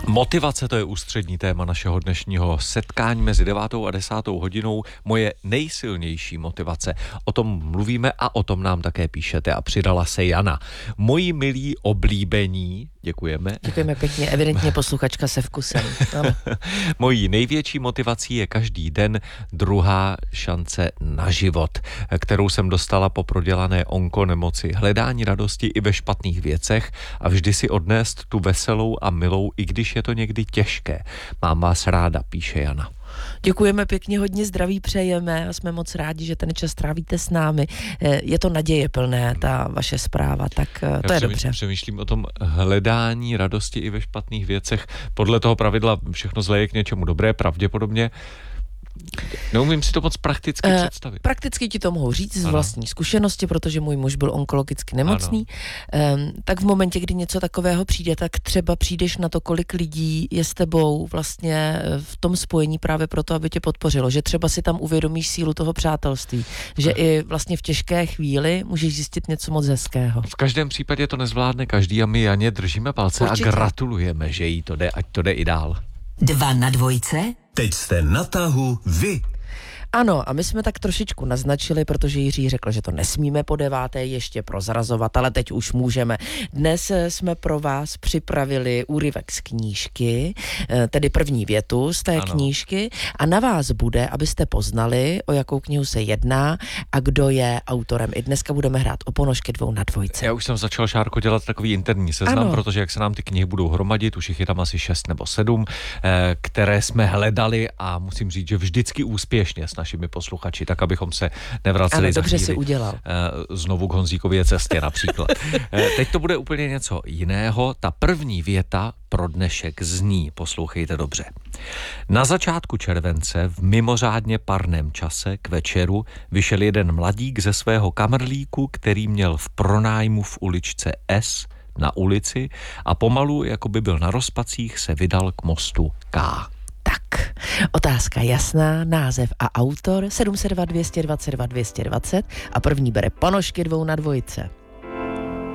Motivace, to je ústřední téma našeho dnešního setkání mezi 9. a 10. hodinou. Moje nejsilnější motivace. O tom mluvíme a o tom nám také píšete a přidala se Jana. Moji milí oblíbení, děkujeme. Děkujeme pěkně, evidentně posluchačka se vkusem. Mojí největší motivací je každý den druhá šance na život, kterou jsem dostala po prodělané onkonemoci. Hledání radosti i ve špatných věcech a vždy si odnést tu veselou a milou, i když je to někdy těžké. Mám vás ráda, píše Jana. Děkujeme pěkně, hodně zdraví přejeme a jsme moc rádi, že ten čas trávíte s námi. Je to nadějeplné, ta vaše zpráva, tak to je dobře. Přemýšlím o tom hledání radosti i ve špatných věcech. Podle toho pravidla všechno zlé je k něčemu dobré, pravděpodobně. Neumím si to moc prakticky představit. Prakticky ti to mohu říct z vlastní zkušenosti, protože můj muž byl onkologicky nemocný. Tak v momentě, kdy něco takového přijde, tak třeba přijdeš na to, kolik lidí je s tebou vlastně v tom spojení právě proto, aby tě podpořilo. Že třeba si tam uvědomíš sílu toho přátelství. Že i vlastně v těžké chvíli můžeš zjistit něco moc hezkého. V každém případě to nezvládne každý a my Janě držíme palce. Určitě. A gratulujeme, že jí to jde, ať to jde i dál. 2 na 2. Teď jste na tahu vy. Ano, a my jsme tak trošičku naznačili, protože Jiří řekl, že to nesmíme po 9. ještě prozrazovat, ale teď už můžeme. Dnes jsme pro vás připravili úryvek z knížky, tedy první větu z té knížky a na vás bude, abyste poznali, o jakou knihu se jedná a kdo je autorem. I dneska budeme hrát o ponožky 2 na 2. Já už jsem začal, Šárko, dělat takový interní seznam, protože jak se nám ty knihy budou hromadit, už jich je tam asi 6 nebo 7, které jsme hledali a musím říct, že vždycky úspěšně s našimi posluchači, tak abychom se nevraceli za chvíli. Si udělal. Znovu k Honzíkově cestě například. Teď to bude úplně něco jiného. Ta první věta pro dnešek zní, poslouchejte dobře. Na začátku července v mimořádně parném čase k večeru vyšel jeden mladík ze svého kamrlíku, který měl v pronájmu v uličce S na ulici a pomalu, jako by byl na rozpacích, se vydal k mostu K. Tak, otázka jasná, název a autor 702 222 220 a první bere ponožky 2 na 2.